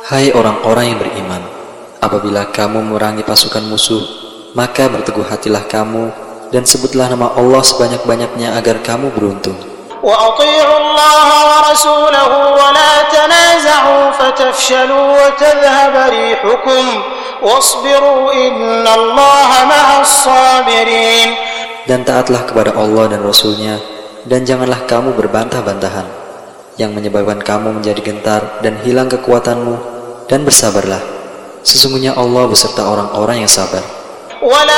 Hai orang-orang yang beriman, apabila kamu memerangi pasukan musuh, maka berteguh hatilah kamu dan sebutlah nama Allah sebanyak-banyaknya agar kamu beruntung. وأطيعوا الله ورسوله ولا تنازعوا فتفشلوا وتذهب ريحكم واصبروا إن الله مع الصابرين. Dan taatlah kepada Allah dan Rasul-Nya, dan janganlah kamu berbantah-bantahan, yang menyebabkan kamu menjadi gentar dan hilang kekuatanmu, dan bersabarlah. Sesungguhnya Allah beserta orang-orang yang sabar.